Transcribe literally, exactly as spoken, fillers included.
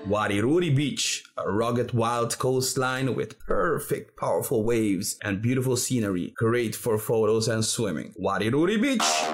Wadiruri Beach, a rugged wild coastline with perfect powerful waves and beautiful scenery, great for photos and swimming. Wadiruri Beach!